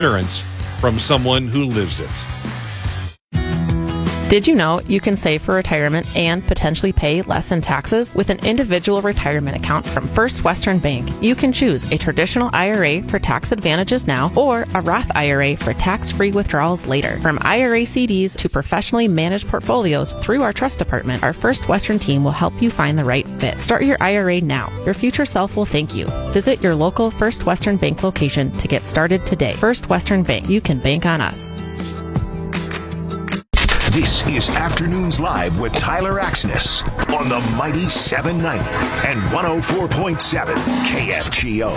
assurance from someone who lives it. Did you know you can save for retirement and potentially pay less in taxes with an individual retirement account from First Western Bank? You can choose a traditional IRA for tax advantages now or a Roth IRA for tax-free withdrawals later. From IRA CDs to professionally managed portfolios through our trust department, our First Western team will help you find the right fit. Start your IRA now. Your future self will thank you. Visit your local First Western Bank location to get started today. First Western Bank. You can bank on us. This is Afternoons Live with Tyler Axness on the mighty 790 and 104.7 KFGO.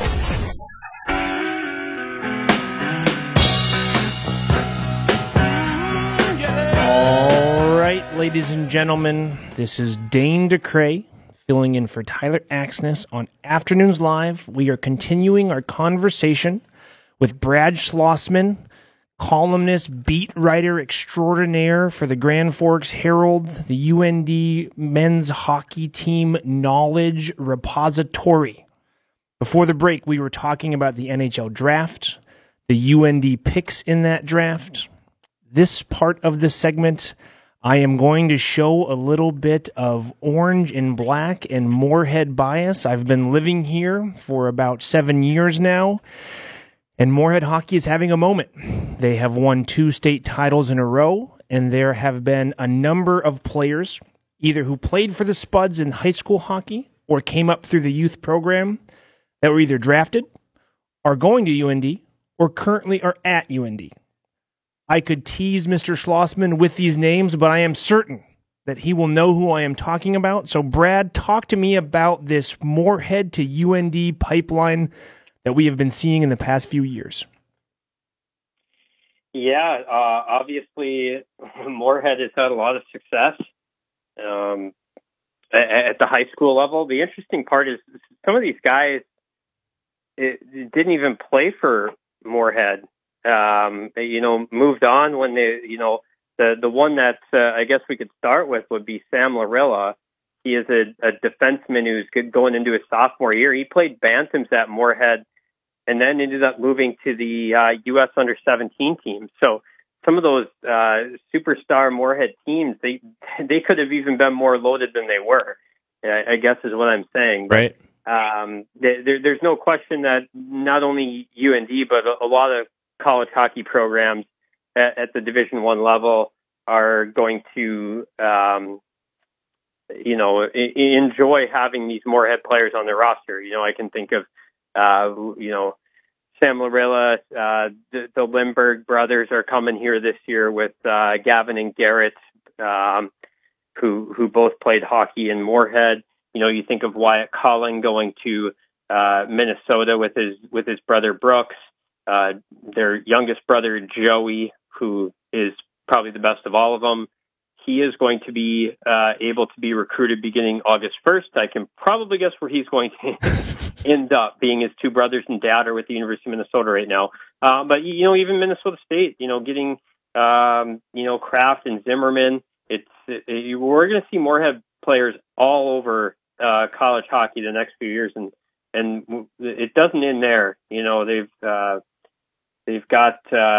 All right, ladies and gentlemen, this is Dane DeCray filling in for Tyler Axness on Afternoons Live. We are continuing our conversation with Brad Schlossman, columnist, beat writer extraordinaire for the Grand Forks Herald, the UND men's hockey team knowledge repository. Before the break, we were talking about the NHL draft, the UND picks in that draft. This part of the segment, I am going to show a little bit of orange and black and Moorhead bias. I've been living here for about 7 years now. And Moorhead hockey is having a moment. They have won 2 state titles in a row, and there have been a number of players, either who played for the Spuds in high school hockey or came up through the youth program, that were either drafted, are going to UND, or currently are at UND. I could tease Mr. Schlossman with these names, but I am certain that he will know who I am talking about. So, Brad, talk to me about this Moorhead to UND pipeline that we have been seeing in the past few years. Yeah, obviously Moorhead has had a lot of success at the high school level. The interesting part is some of these guys didn't even play for Moorhead. Moved on when they, the one that I guess we could start with would be Sam Larilla. He is a defenseman who's going into his sophomore year. He played Bantams at Moorhead and then ended up moving to the U.S. under-17 team. So some of those superstar Moorhead teams, they could have even been more loaded than they were, I guess is what I'm saying. Right. There's no question that not only UND, but a lot of college hockey programs at the Division I level are going to enjoy having these Moorhead players on their roster. I can think of, Sam Larilla, the Lindbergh brothers are coming here this year with Gavin and Garrett, who both played hockey in Moorhead. You think of Wyatt Cullen going to Minnesota with his brother Brooks, their youngest brother Joey, who is probably the best of all of them. He is going to be able to be recruited beginning August 1st. I can probably guess where he's going to end up, being his 2 brothers and dad are with the University of Minnesota right now. But even Minnesota State, getting, Kraft and Zimmerman, we're going to see Moorhead players all over college hockey the next few years. And it doesn't end there. They've got,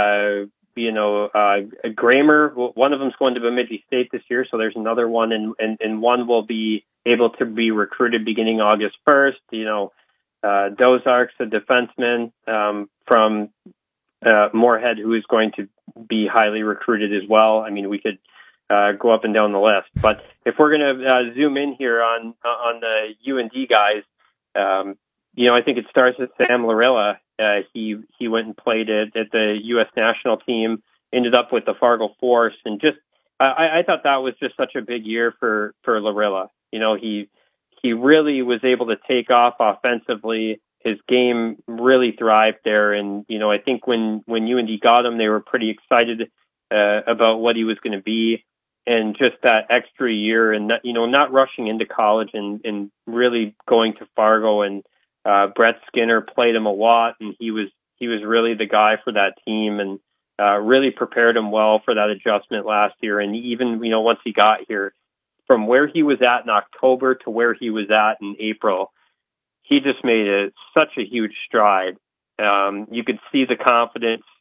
Gramer, one of them's going to Bemidji State this year, so there's another one, and one will be able to be recruited beginning August 1st. Dozark's a defenseman from Moorhead who is going to be highly recruited as well. I mean, we could go up and down the list, but if we're going to zoom in here on the UND guys, I think it starts with Sam Larilla. He went and played at the U.S. national team, ended up with the Fargo Force, and just I thought that was just such a big year for Larilla. He really was able to take off offensively. His game really thrived there, and I think when UND got him, they were pretty excited about what he was going to be, and just that extra year, and not rushing into college and really going to Fargo. And Brett Skinner played him a lot, and he was really the guy for that team, and really prepared him well for that adjustment last year. And even once he got here, from where he was at in October to where he was at in April, he just made such a huge stride. You could see the confidence